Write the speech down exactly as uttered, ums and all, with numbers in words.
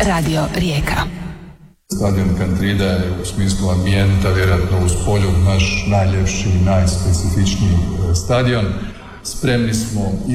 Radio Rijeka. Stadion Kantrida je u smislu ambijenta vjerojatno uz polju naš najljepši i najspecifičniji stadion. Spremni smo i